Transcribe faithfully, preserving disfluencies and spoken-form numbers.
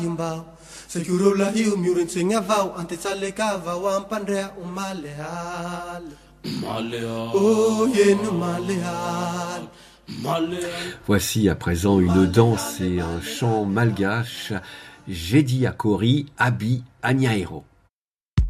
Voici à présent une danse et un chant malgache, Jedi Akori, Abi Anyaero.